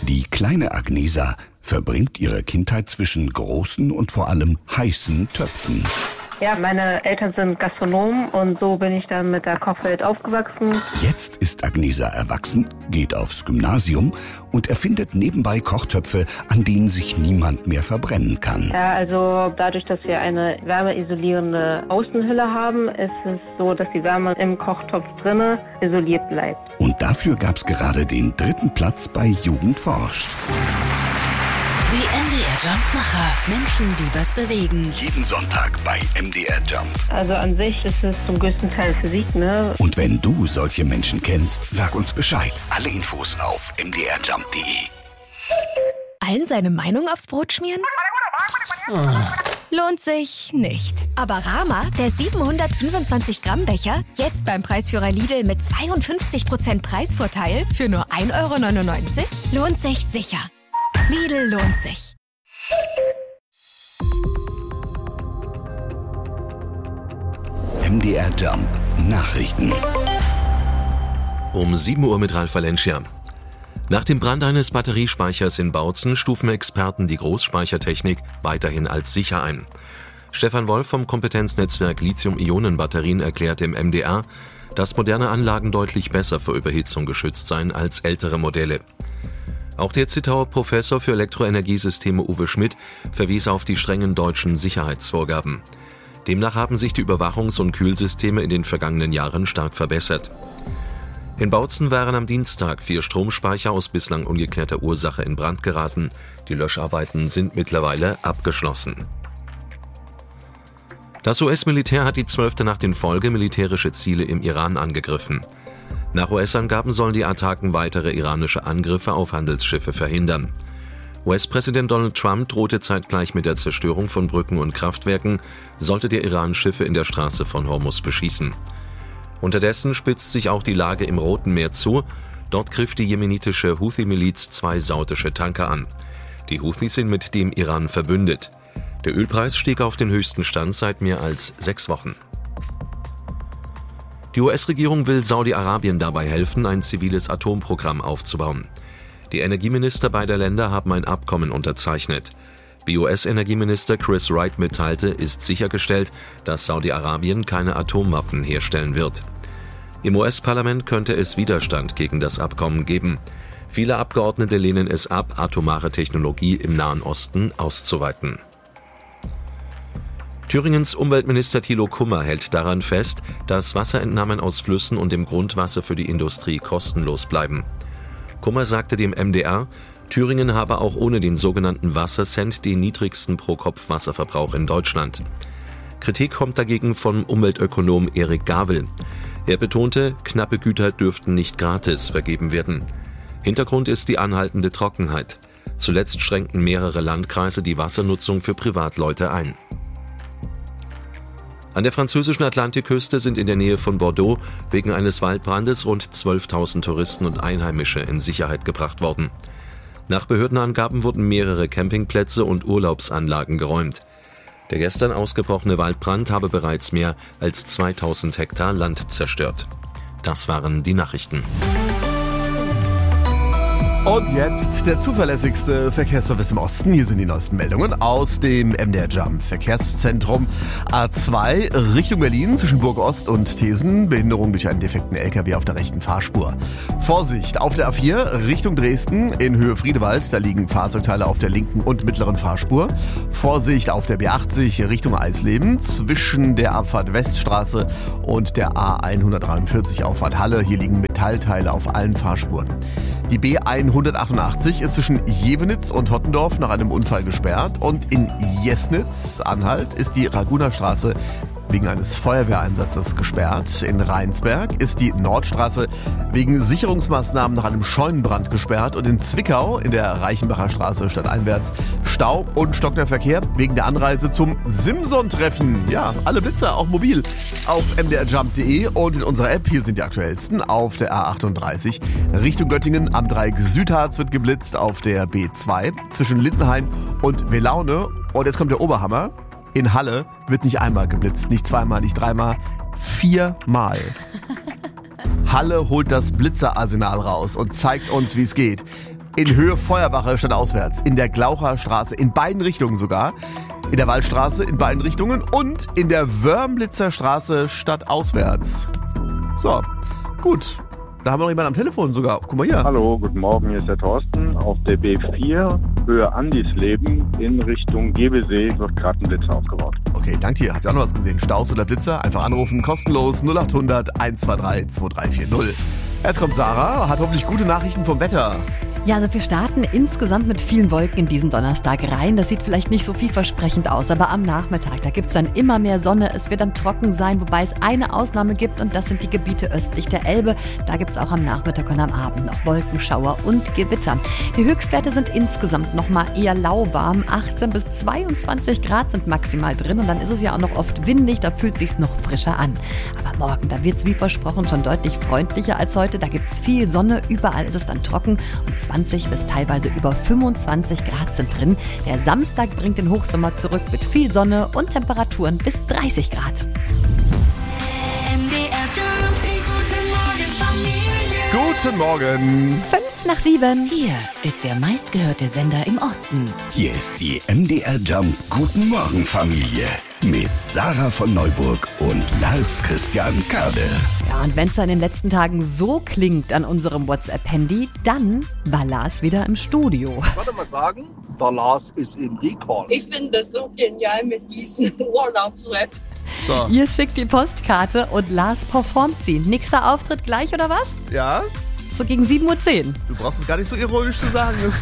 Die kleine Agnesa verbringt ihre Kindheit zwischen großen und vor allem heißen Töpfen. Ja, meine Eltern sind Gastronomen und so bin ich dann mit der Kochwelt aufgewachsen. Jetzt ist Agnesa erwachsen, geht aufs Gymnasium und erfindet nebenbei Kochtöpfe, an denen sich niemand mehr verbrennen kann. Ja, also dadurch, dass wir eine wärmeisolierende Außenhülle haben, ist es so, dass die Wärme im Kochtopf drinne isoliert bleibt. Und dafür gab's gerade den 3. Platz bei Jugend forscht. Die MDR Jumpmacher. Menschen, die was bewegen. Jeden Sonntag bei MDR Jump. Also an sich ist es zum größten Teil Physik, ne? Und wenn du solche Menschen kennst, sag uns Bescheid. Alle Infos auf mdrjump.de. Allen seine Meinung aufs Brot schmieren? Lohnt sich nicht. Aber Rama, der 725 Gramm Becher, jetzt beim Preisführer Lidl mit 52% Preisvorteil für nur 1,99 €, lohnt sich sicher. Lidl lohnt sich. MDR Jump Nachrichten. Um 7 Uhr mit Ralf Valencia. Nach dem Brand eines Batteriespeichers in Bautzen stufen Experten die Großspeichertechnik weiterhin als sicher ein. Stefan Wolf vom Kompetenznetzwerk Lithium-Ionen-Batterien erklärt im MDR, dass moderne Anlagen deutlich besser vor Überhitzung geschützt seien als ältere Modelle. Auch der Zittauer Professor für Elektroenergiesysteme Uwe Schmidt verwies auf die strengen deutschen Sicherheitsvorgaben. Demnach haben sich die Überwachungs- und Kühlsysteme in den vergangenen Jahren stark verbessert. In Bautzen waren am Dienstag 4 Stromspeicher aus bislang ungeklärter Ursache in Brand geraten. Die Löscharbeiten sind mittlerweile abgeschlossen. Das US-Militär hat die 12. Nacht in Folge militärische Ziele im Iran angegriffen. Nach US-Angaben sollen die Attacken weitere iranische Angriffe auf Handelsschiffe verhindern. US-Präsident Donald Trump drohte zeitgleich mit der Zerstörung von Brücken und Kraftwerken, sollte der Iran Schiffe in der Straße von Hormuz beschießen. Unterdessen spitzt sich auch die Lage im Roten Meer zu. Dort griff die jemenitische Houthi-Miliz 2 saudische Tanker an. Die Houthis sind mit dem Iran verbündet. Der Ölpreis stieg auf den höchsten Stand seit mehr als 6 Wochen. Die US-Regierung will Saudi-Arabien dabei helfen, ein ziviles Atomprogramm aufzubauen. Die Energieminister beider Länder haben ein Abkommen unterzeichnet. Wie US-Energieminister Chris Wright mitteilte, ist sichergestellt, dass Saudi-Arabien keine Atomwaffen herstellen wird. Im US-Parlament könnte es Widerstand gegen das Abkommen geben. Viele Abgeordnete lehnen es ab, atomare Technologie im Nahen Osten auszuweiten. Thüringens Umweltminister Thilo Kummer hält daran fest, dass Wasserentnahmen aus Flüssen und dem Grundwasser für die Industrie kostenlos bleiben. Kummer sagte dem MDR, Thüringen habe auch ohne den sogenannten Wassercent den niedrigsten Pro-Kopf-Wasserverbrauch in Deutschland. Kritik kommt dagegen vom Umweltökonom Erik Gavel. Er betonte, knappe Güter dürften nicht gratis vergeben werden. Hintergrund ist die anhaltende Trockenheit. Zuletzt schränkten mehrere Landkreise die Wassernutzung für Privatleute ein. An der französischen Atlantikküste sind in der Nähe von Bordeaux wegen eines Waldbrandes rund 12.000 Touristen und Einheimische in Sicherheit gebracht worden. Nach Behördenangaben wurden mehrere Campingplätze und Urlaubsanlagen geräumt. Der gestern ausgebrochene Waldbrand habe bereits mehr als 2000 Hektar Land zerstört. Das waren die Nachrichten. Und jetzt der zuverlässigste Verkehrsservice im Osten. Hier sind die neuesten Meldungen aus dem MDR Jump Verkehrszentrum. A2 Richtung Berlin zwischen Burg Ost und Thesen. Behinderung durch einen defekten LKW auf der rechten Fahrspur. Vorsicht auf der A4 Richtung Dresden in Höhe Friedewald. Da liegen Fahrzeugteile auf der linken und mittleren Fahrspur. Vorsicht auf der B80 Richtung Eisleben zwischen der Abfahrt Weststraße und der A143 Auffahrt Halle. Hier liegen Metallteile auf allen Fahrspuren. Die B188 ist zwischen Jevenitz und Hottendorf nach einem Unfall gesperrt und in Jesnitz, Anhalt, ist die Ragunerstraße wegen eines Feuerwehreinsatzes gesperrt. In Rheinsberg ist die Nordstraße wegen Sicherungsmaßnahmen nach einem Scheunenbrand gesperrt und in Zwickau in der Reichenbacher Straße stadteinwärts Stau und stockender Verkehr wegen der Anreise zum Simson-Treffen. Ja, alle Blitzer, auch mobil, auf mdrjump.de und in unserer App. Hier sind die aktuellsten. Auf der A38 Richtung Göttingen am Dreieck Südharz wird geblitzt, auf der B2 zwischen Lindenhain und Welaune. Und jetzt kommt der Oberhammer. In Halle wird nicht einmal geblitzt, nicht zweimal, nicht dreimal, 4-mal. Halle holt das Blitzerarsenal raus und zeigt uns, wie es geht. in Höhe Feuerwache stadtauswärts, in der Glaucher Straße, in beiden Richtungen sogar, in der Waldstraße in beiden Richtungen und in der Wörmlitzer Straße stadtauswärts. So, gut. Da haben wir noch jemanden am Telefon sogar. Guck mal hier. Hallo, guten Morgen, hier ist der Thorsten. Auf der B4, Höhe Andisleben, in Richtung Gebesee, wird gerade ein Blitzer aufgebaut. Okay, danke dir. Habt ihr auch noch was gesehen? Staus oder Blitzer? Einfach anrufen, kostenlos 0800 123 2340. Jetzt kommt Sarah, hat hoffentlich gute Nachrichten vom Wetter. Ja, also wir starten insgesamt mit vielen Wolken in diesen Donnerstag rein. Das sieht vielleicht nicht so vielversprechend aus, aber am Nachmittag, da gibt es dann immer mehr Sonne. Es wird dann trocken sein, wobei es eine Ausnahme gibt und das sind die Gebiete östlich der Elbe. Da gibt es auch am Nachmittag und am Abend noch Wolkenschauer und Gewitter. Die Höchstwerte sind insgesamt nochmal eher lauwarm. 18 bis 22 Grad sind maximal drin und dann ist es ja auch noch oft windig, da fühlt es sich noch frischer an. Aber morgen, da wird es wie versprochen schon deutlich freundlicher als heute. Da gibt es viel Sonne, überall ist es dann trocken und 20 bis teilweise über 25 Grad sind drin. Der Samstag bringt den Hochsommer zurück mit viel Sonne und Temperaturen bis 30 Grad. Guten Morgen. 5:05. Hier ist der meistgehörte Sender im Osten. Hier ist die MDR Jump Guten Morgen Familie mit Sarah von Neuburg und Lars Christian Kade. Ja, und wenn es dann in den letzten Tagen so klingt an unserem WhatsApp-Handy, dann war Lars wieder im Studio. Ich würde mal sagen, der Lars ist im Recall. Ich finde das so genial mit diesem Urlaubsrap. So. Ihr schickt die Postkarte und Lars performt sie. Nächster Auftritt gleich oder was? Ja, So gegen 7:10 Uhr. du brauchst es gar nicht so ironisch zu sagen. Das